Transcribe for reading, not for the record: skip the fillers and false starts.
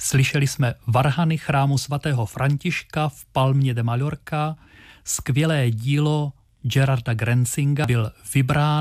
Slyšeli jsme varhany chrámu svatého Františka v Palmě de Mallorca, skvělé dílo Gerarda Grenzinga, byl vybrán